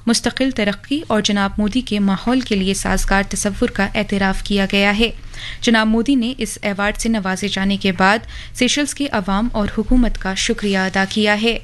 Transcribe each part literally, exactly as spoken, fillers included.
مستقل ترقی اور جناب مودی کے ماحول کے لیے سازگار تصور کا اعتراف کیا گیا ہے. جناب مودی نے اس ایوارڈ سے نوازے جانے کے بعد سیشلز کے عوام اور حکومت کا شکریہ ادا کیا ہے.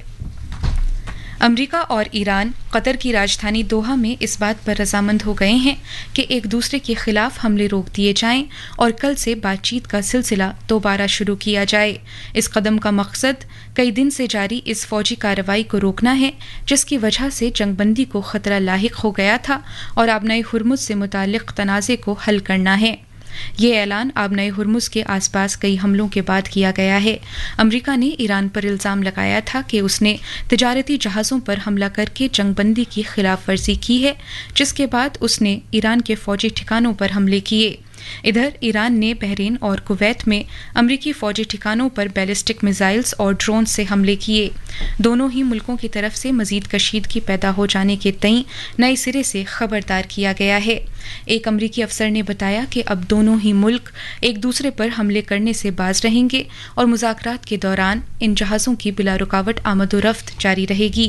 امریکہ اور ایران قطر کی راجدھانی دوحہ میں اس بات پر رضامند ہو گئے ہیں کہ ایک دوسرے کے خلاف حملے روک دیے جائیں اور کل سے بات چیت کا سلسلہ دوبارہ شروع کیا جائے. اس قدم کا مقصد کئی دن سے جاری اس فوجی کارروائی کو روکنا ہے جس کی وجہ سے جنگ بندی کو خطرہ لاحق ہو گیا تھا اور آبنائے ہرمز سے متعلق تنازع کو حل کرنا ہے. یہ اعلان آبنائے ہرمز کے آس پاس کئی حملوں کے بعد کیا گیا ہے. امریکہ نے ایران پر الزام لگایا تھا کہ اس نے تجارتی جہازوں پر حملہ کر کے جنگ بندی کی خلاف ورزی کی ہے، جس کے بعد اس نے ایران کے فوجی ٹھکانوں پر حملے کیے. ادھر ایران نے بحرین اور کویت میں امریکی فوجی ٹھکانوں پر بیلسٹک میزائلز اور ڈرون سے حملے کیے. دونوں ہی ملکوں کی طرف سے مزید کشیدگی پیدا ہو جانے کے تئیں نئے سرے سے خبردار کیا گیا ہے. ایک امریکی افسر نے بتایا کہ اب دونوں ہی ملک ایک دوسرے پر حملے کرنے سے باز رہیں گے اور مذاکرات کے دوران ان جہازوں کی بلا رکاوٹ آمد و رفت جاری رہے گی.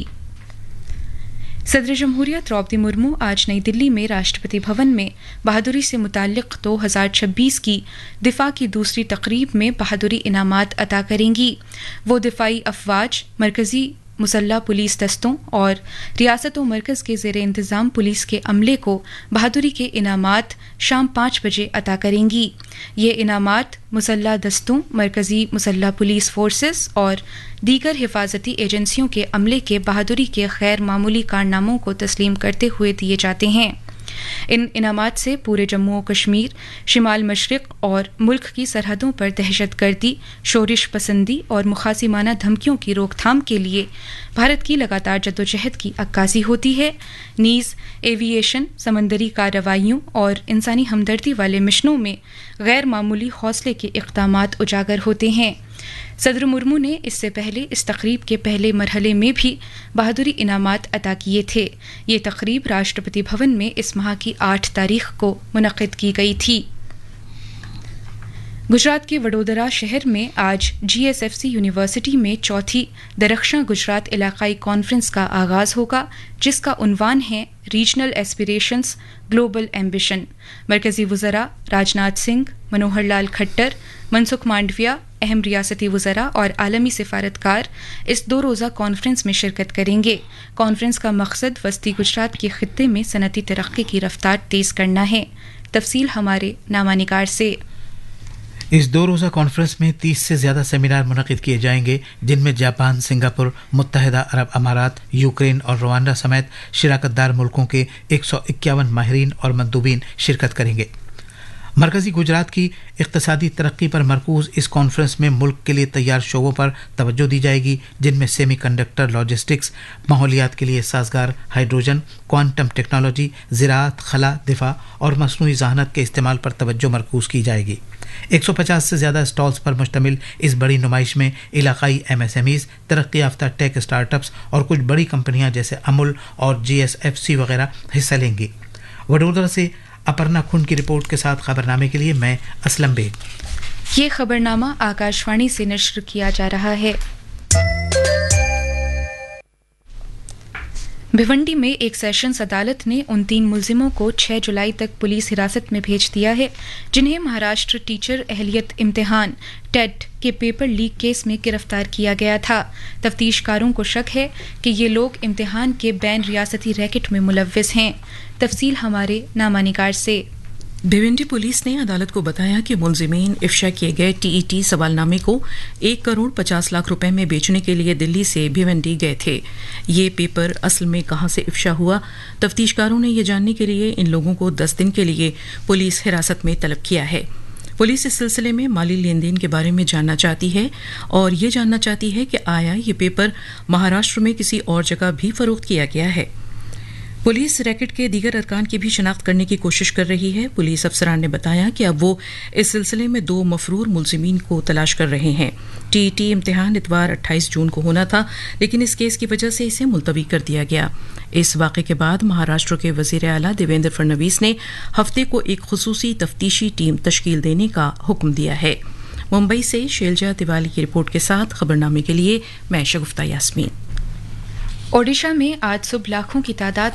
صدر جمہوریہ دروپدی مرمو آج نئی دلی میں راشٹرپتی بھون میں بہادری سے متعلق دو ہزار چھبیس کی دفاع کی دوسری تقریب میں بہادری انعامات عطا کریں گی. وہ دفاعی افواج، مرکزی مسلح پولیس دستوں اور ریاست و مرکز کے زیر انتظام پولیس کے عملے کو بہادری کے انعامات شام پانچ بجے عطا کریں گی. یہ انعامات مسلح دستوں، مرکزی مسلح پولیس فورسز اور دیگر حفاظتی ایجنسیوں کے عملے کے بہادری کے غیر معمولی کارناموں کو تسلیم کرتے ہوئے دیے جاتے ہیں. ان انعامات سے پورے جموں و کشمیر، شمال مشرق اور ملک کی سرحدوں پر دہشت گردی، شورش پسندی اور مخاصمانہ دھمکیوں کی روک تھام کے لیے بھارت کی لگاتار جدوجہد کی عکاسی ہوتی ہے. نیز ایوی ایشن، سمندری کارروائیوں اور انسانی ہمدردی والے مشنوں میں غیر معمولی حوصلے کے اقدامات اجاگر ہوتے ہیں. صدر مرمو نے اس سے پہلے اس تقریب کے پہلے مرحلے میں بھی بہادری انعامات عطا کیے تھے. یہ تقریب راشٹرپتی بھون میں اس ماہ کی آٹھ تاریخ کو منعقد کی گئی تھی. گجرات کے وڈودرا شہر میں آج جی ایس ایف سی یونیورسٹی میں چوتھی درخشاں گجرات علاقائی کانفرنس کا آغاز ہوگا، جس کا عنوان ہے ریجنل ایسپیریشنز گلوبل ایمبیشن. مرکزی وزراء راجناتھ سنگھ، منوہر لال کھٹر، منسکھ مانڈویہ، اہم ریاستی وزراء اور عالمی سفارتکار اس دو روزہ کانفرنس میں شرکت کریں گے. کانفرنس کا مقصد وسطی گجرات کے خطے میں صنعتی ترقی کی رفتار تیز کرنا ہے. تفصیل ہمارے نامہ نگار سے. اس دو روزہ کانفرنس میں تیس سے زیادہ سیمینار منعقد کیے جائیں گے، جن میں جاپان، سنگاپور، متحدہ عرب امارات، یوکرین اور روانڈا سمیت شراکت دار ملکوں کے ایک سو اکیاون ماہرین اور مندوبین شرکت کریں گے. مرکزی گجرات کی اقتصادی ترقی پر مرکوز اس کانفرنس میں ملک کے لیے تیار شعبوں پر توجہ دی جائے گی، جن میں سیمی کنڈکٹر، لاجسٹکس، ماحولیات کے لیے سازگار ہائیڈروجن، کوانٹم ٹیکنالوجی، زراعت، خلا، دفاع اور مصنوعی ذہانت کے استعمال پر توجہ مرکوز کی جائے گی. ایک سو پچاس سے زیادہ اسٹالز پر مشتمل اس بڑی نمائش میں علاقائی ایم ایس ایم ایز، ترقی یافتہ ٹیک اسٹارٹ اپس اور کچھ بڑی کمپنیاں جیسے امول اور جی ایس ایف سی وغیرہ حصہ لیں گی. وڈودرا سے اپرنا کھنڈ کی رپورٹ کے ساتھ خبرنامے کے لیے میں اسلم بیگ. یہ خبرنامہ آکاش وانی سے نشر کیا جا رہا ہے. بھیونڈی میں ایک سیشنز عدالت نے ان تین ملزموں کو چھ جولائی تک پولیس حراست میں بھیج دیا ہے جنہیں مہاراشٹر ٹیچر اہلیت امتحان ٹیٹ کے پیپر لیک کیس میں گرفتار کیا گیا تھا. تفتیش کاروں کو شک ہے کہ یہ لوگ امتحان کے بین ریاستی ریکٹ میں ملوث ہیں. تفصیل ہمارے نامہ نگار سے. بھیونڈی پولیس نے عدالت کو بتایا کہ ملزمین افشا کیے گئے ٹی ای ٹی سوال نامے کو ایک کروڑ پچاس لاکھ روپے میں بیچنے کے لیے دلی سے بھیونڈی گئے تھے. یہ پیپر اصل میں کہاں سے افشا ہوا، تفتیشکاروں نے یہ جاننے کے لیے ان لوگوں کو دس دن کے لیے پولیس حراست میں طلب کیا ہے. پولیس اس سلسلے میں مالی لین دین کے بارے میں جاننا چاہتی ہے اور یہ جاننا چاہتی ہے کہ آیا یہ پیپر مہاراشٹر میں کسی اور جگہ بھی فروخت کیا گیا ہے. پولیس ریکٹ کے دیگر ارکان کی بھی شناخت کرنے کی کوشش کر رہی ہے. پولیس افسران نے بتایا کہ اب وہ اس سلسلے میں دو مفرور ملزمین کو تلاش کر رہے ہیں. ٹی ای ٹی امتحان اتوار اٹھائیس جون کو ہونا تھا، لیکن اس کیس کی وجہ سے اسے ملتوی کر دیا گیا. اس واقعے کے بعد مہاراشٹر کے وزیر اعلیٰ دیویندر فڈنویس نے ہفتے کو ایک خصوصی تفتیشی ٹیم تشکیل دینے کا حکم دیا ہے. ممبئی سے شیلجا تیوالی کی رپورٹ کے ساتھ خبرنامے کے لیے میں شگفتہ یاسمین. اوڈیشہ میں آج صبح لاکھوں کی تعداد